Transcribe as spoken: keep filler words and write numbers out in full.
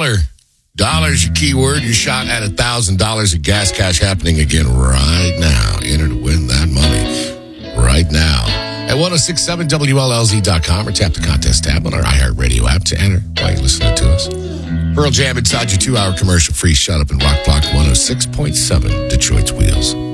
dollar. Dollar's your keyword. Your shot at one thousand dollars of gas cash happening again right now. Enter to win that money right now. At ten sixty-seven W L L Z dot com or tap the contest tab on our iHeartRadio app to enter while you're listening to us. Pearl Jam inside your two-hour commercial-free shut-up and rock block one oh six point seven Detroit's Wheels.